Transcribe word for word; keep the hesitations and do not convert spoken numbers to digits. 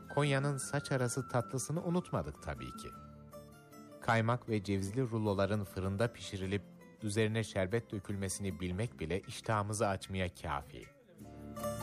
Konya'nın saç arası tatlısını unutmadık tabii ki. Kaymak ve cevizli ruloların fırında pişirilip üzerine şerbet dökülmesini bilmek bile iştahımızı açmaya kâfi.